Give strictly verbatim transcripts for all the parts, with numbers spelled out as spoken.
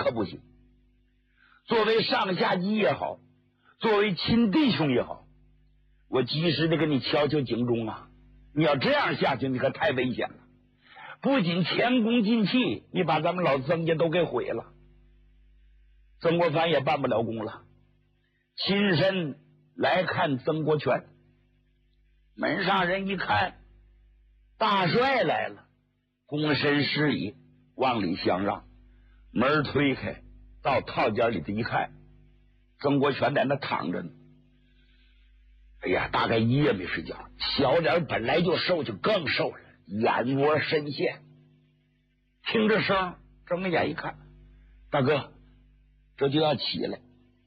可不行。作为上下级也好，作为亲弟兄也好，我及时的给你敲敲警钟啊！你要这样下去，你可太危险了。不仅前功尽弃，你把咱们老曾家都给毁了。曾国藩也办不了功了，亲身来看曾国荃。门上人一看，大帅来了，躬身施礼，往里相让，门推开，到套间里头一看，曾国荃在那躺着呢。哎呀，大概一夜没睡觉，小脸本来就瘦，就更瘦了，眼窝深陷。听着声，睁眼一看，大哥这就要起来，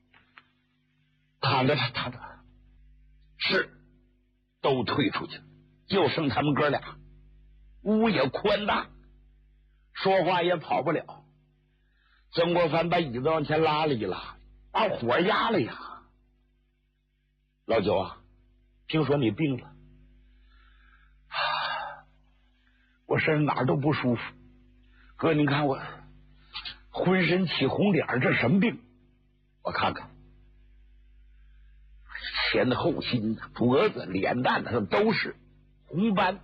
躺着他躺着是都退出去了，就剩他们哥俩。屋也宽大，说话也跑不了。曾国藩把椅子往前拉了一拉，把火压了呀。老九啊，听说你病了，我身上哪儿都不舒服。哥，你看我浑身起红点，这什么病？我看看，前后心、脖子、脸蛋上都是红斑，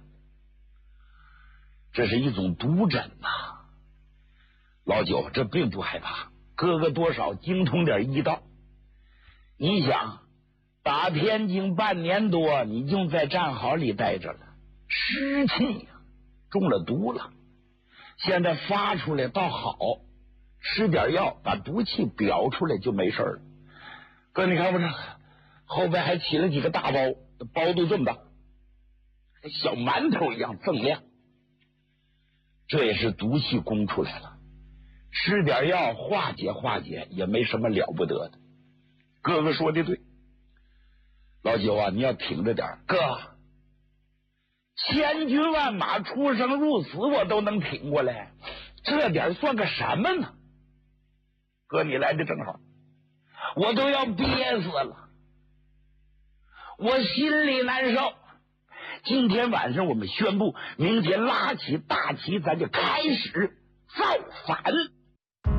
这是一种毒疹呐、啊。老九，这并不害怕，哥哥多少精通点医道。你想，打天津半年多，你就在战壕里待着了，湿气呀、啊，中了毒了。现在发出来倒好，吃点药把毒气表出来就没事了。哥，你看我这后边还起了几个大包，包都这么大，小馒头一样锃亮，这也是毒气攻出来了。吃点药化解化解也没什么了不得的。哥哥说的对，老九啊，你要挺着点。哥，千军万马出生入死我都能挺过来，这点算个什么呢？哥，你来的正好，我都要憋死了，我心里难受。今天晚上我们宣布，明天拉起大旗，咱就开始造反。